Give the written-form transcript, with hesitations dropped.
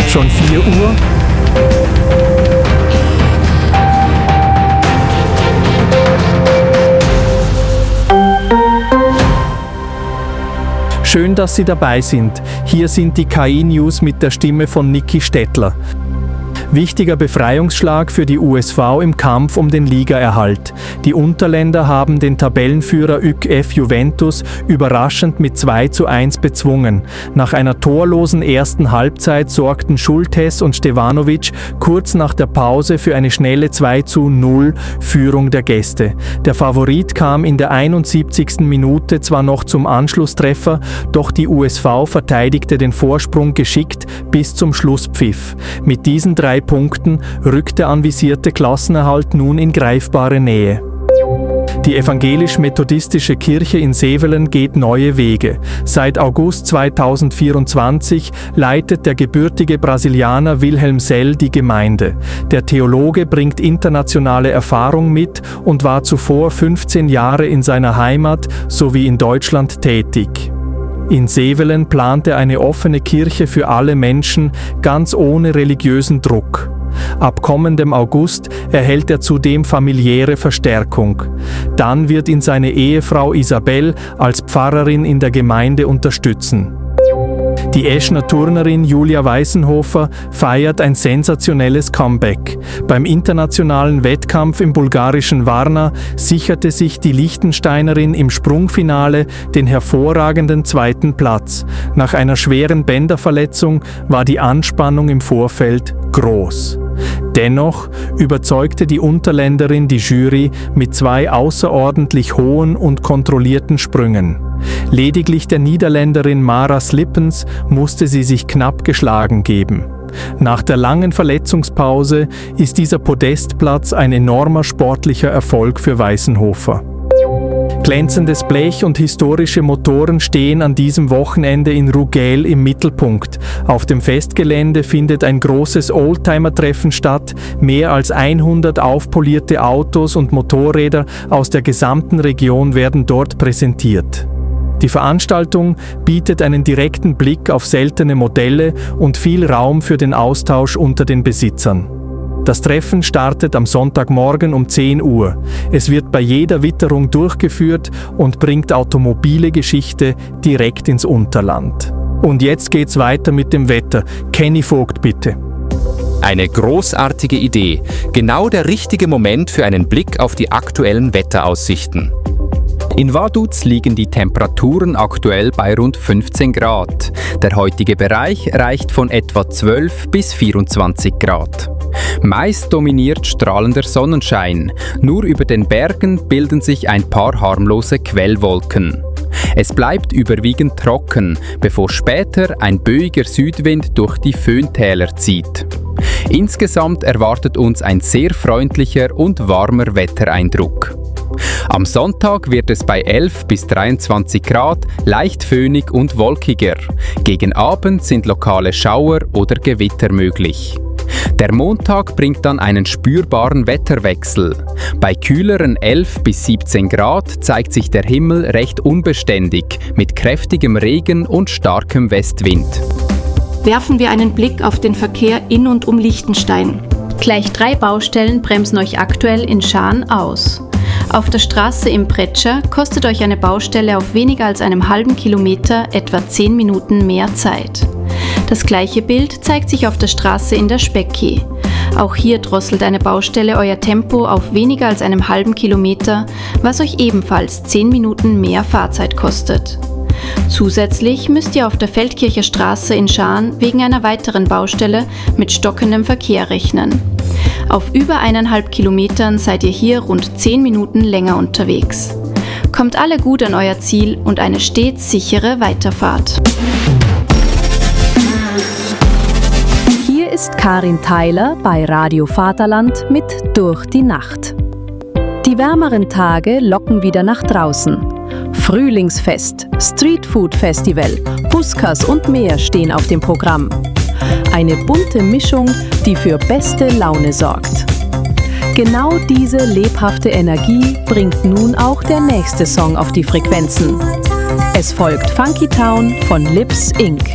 Schon 4 Uhr? Schön, dass Sie dabei sind. Hier sind die KI-News mit der Stimme von Niki Stettler. Wichtiger Befreiungsschlag für die USV im Kampf um den Ligaerhalt. Die Unterländer haben den Tabellenführer ÜKF Juventus überraschend mit 2:1 bezwungen. Nach einer torlosen ersten Halbzeit sorgten Schultes und Stevanovic kurz nach der Pause für eine schnelle 2:0 Führung der Gäste. Der Favorit kam in der 71. Minute zwar noch zum Anschlusstreffer, doch die USV verteidigte den Vorsprung geschickt bis zum Schlusspfiff. Mit diesen 3 Punkten rückt der anvisierte Klassenerhalt nun in greifbare Nähe. Die evangelisch-methodistische Kirche in Sevelen geht neue Wege. Seit August 2024 leitet der gebürtige Brasilianer Wilhelm Sell die Gemeinde. Der Theologe bringt internationale Erfahrung mit und war zuvor 15 Jahre in seiner Heimat sowie in Deutschland tätig. In Sevelen plant er eine offene Kirche für alle Menschen, ganz ohne religiösen Druck. Ab kommendem August erhält er zudem familiäre Verstärkung. Dann wird ihn seine Ehefrau Isabel als Pfarrerin in der Gemeinde unterstützen. Die Eschner Turnerin Julia Weißenhofer feiert ein sensationelles Comeback. Beim internationalen Wettkampf im bulgarischen Varna sicherte sich die Liechtensteinerin im Sprungfinale den hervorragenden 2. Platz. Nach einer schweren Bänderverletzung war die Anspannung im Vorfeld groß. Dennoch überzeugte die Unterländerin die Jury mit 2 außerordentlich hohen und kontrollierten Sprüngen. Lediglich der Niederländerin Mara Slippens musste sie sich knapp geschlagen geben. Nach der langen Verletzungspause ist dieser Podestplatz ein enormer sportlicher Erfolg für Weißenhofer. Glänzendes Blech und historische Motoren stehen an diesem Wochenende in Rugel im Mittelpunkt. Auf dem Festgelände findet ein großes Oldtimer-Treffen statt. Mehr als 100 aufpolierte Autos und Motorräder aus der gesamten Region werden dort präsentiert. Die Veranstaltung bietet einen direkten Blick auf seltene Modelle und viel Raum für den Austausch unter den Besitzern. Das Treffen startet am Sonntagmorgen um 10 Uhr. Es wird bei jeder Witterung durchgeführt und bringt automobile Geschichte direkt ins Unterland. Und jetzt geht's weiter mit dem Wetter. Kenny Vogt, bitte. Eine großartige Idee. Genau der richtige Moment für einen Blick auf die aktuellen Wetteraussichten. In Vaduz liegen die Temperaturen aktuell bei rund 15 Grad. Der heutige Bereich reicht von etwa 12 bis 24 Grad. Meist dominiert strahlender Sonnenschein. Nur über den Bergen bilden sich ein paar harmlose Quellwolken. Es bleibt überwiegend trocken, bevor später ein böiger Südwind durch die Föhntäler zieht. Insgesamt erwartet uns ein sehr freundlicher und warmer Wettereindruck. Am Sonntag wird es bei 11 bis 23 Grad leicht föhnig und wolkiger. Gegen Abend sind lokale Schauer oder Gewitter möglich. Der Montag bringt dann einen spürbaren Wetterwechsel. Bei kühleren 11 bis 17 Grad zeigt sich der Himmel recht unbeständig mit kräftigem Regen und starkem Westwind. Werfen wir einen Blick auf den Verkehr in und um Liechtenstein. Gleich 3 Baustellen bremsen euch aktuell in Schaan aus. Auf der Straße im Pretscher kostet euch eine Baustelle auf weniger als einem halben Kilometer etwa 10 Minuten mehr Zeit. Das gleiche Bild zeigt sich auf der Straße in der Specki. Auch hier drosselt eine Baustelle euer Tempo auf weniger als einem halben Kilometer, was euch ebenfalls 10 Minuten mehr Fahrzeit kostet. Zusätzlich müsst ihr auf der Feldkircher Straße in Schaan wegen einer weiteren Baustelle mit stockendem Verkehr rechnen. Auf über 1,5 Kilometern seid ihr hier rund 10 Minuten länger unterwegs. Kommt alle gut an euer Ziel und eine stets sichere Weiterfahrt. Hier ist Karin Theiler bei Radio Vaterland mit Durch die Nacht. Die wärmeren Tage locken wieder nach draußen. Frühlingsfest, Streetfood-Festival, Puskas und mehr stehen auf dem Programm. Eine bunte Mischung, die für beste Laune sorgt. Genau diese lebhafte Energie bringt nun auch der nächste Song auf die Frequenzen. Es folgt Funky Town von Lips Inc.